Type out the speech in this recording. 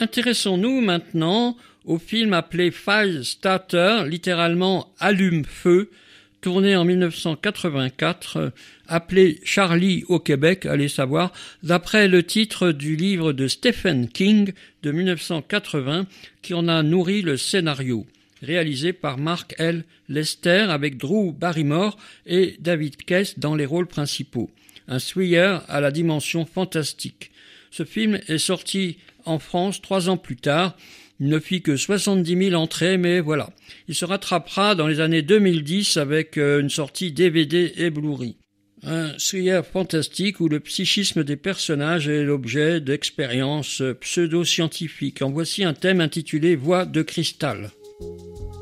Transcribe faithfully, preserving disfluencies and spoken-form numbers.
Intéressons-nous maintenant au film appelé Fire Starter, littéralement Allume-feu, tourné en mille neuf cent quatre-vingt-quatre, appelé Charlie au Québec, allez savoir, d'après le titre du livre de Stephen King de mille neuf cent quatre-vingts qui en a nourri le scénario, réalisé par Mark L. Lester avec Drew Barrymore et David Kess dans les rôles principaux. Un thriller à la dimension fantastique. Ce film est sorti en France trois ans plus tard. Il ne fit que soixante-dix mille entrées, mais voilà. Il se rattrapera dans les années deux mille dix avec une sortie D V D et Blu-ray. Un thriller fantastique où le psychisme des personnages est l'objet d'expériences pseudo-scientifiques. En voici un thème intitulé Voix de cristal.